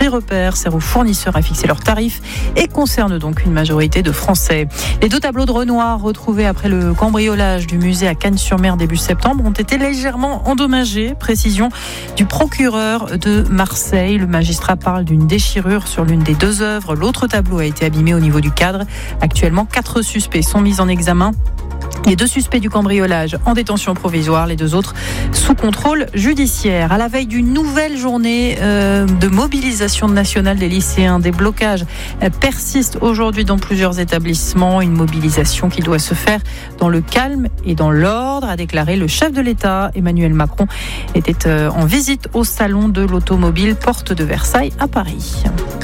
Prix Repère sert aux fournisseurs à fixer leurs tarifs et concerne donc une majorité de Français. Les 2 tableaux de Renoir retrouvés après le cambriolage du musée à Cannes-sur-Mer début septembre ont été légèrement endommagés. Précision du procureur de Marseille. Le magistrat parle d'une déchirure sur l'une des 2 œuvres. L'autre tableau a été abîmé au niveau du cadre. Actuellement, 4 suspects sont mis en examen. Les 2 suspects du cambriolage en détention provisoire, les 2 autres sous contrôle judiciaire. À la veille d'une nouvelle journée de mobilisation nationale des lycéens, des blocages persistent aujourd'hui dans plusieurs établissements. Une mobilisation qui doit se faire dans le calme et dans l'ordre, a déclaré le chef de l'État. Emmanuel Macron était en visite au salon de l'automobile Porte de Versailles à Paris.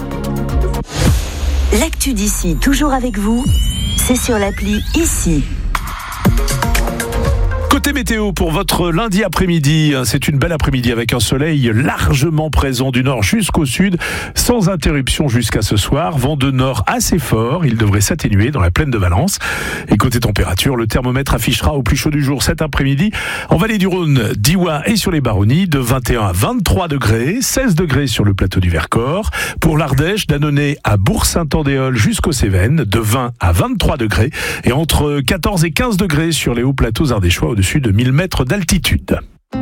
L'actu d'ici, toujours avec vous, c'est sur l'appli Ici. Côté météo pour votre lundi après-midi, c'est une belle après-midi avec un soleil largement présent du nord jusqu'au sud, sans interruption jusqu'à ce soir. Vent de nord assez fort, il devrait s'atténuer dans la plaine de Valence. Et côté température, le thermomètre affichera au plus chaud du jour cet après-midi en vallée du Rhône, d'Iwa et sur les Baronnies, de 21 à 23 degrés, 16 degrés sur le plateau du Vercors. Pour l'Ardèche, d'Annonay à Bourg-Saint-Andéol jusqu'aux Cévennes, de 20 à 23 degrés et entre 14 et 15 degrés sur les hauts plateaux ardéchois au-dessus de 1000 mètres d'altitude.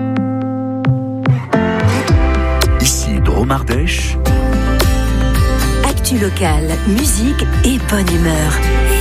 Ici Drôme-Ardèche. Actu locale, musique et bonne humeur.